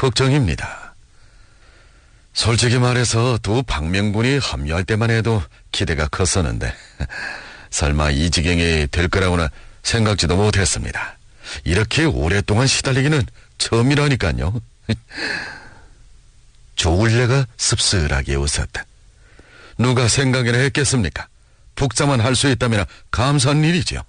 걱정입니다. 솔직히 말해서 두 박명군이 합류할 때만 해도 기대가 컸었는데 설마 이 지경이 될 거라고는 생각지도 못했습니다. 이렇게 오랫동안 시달리기는 처음이라니까요. 조울래가 씁쓸하게 웃었다. 누가 생각이나 했겠습니까? 북자만 할 수 있다면 감사한 일이죠.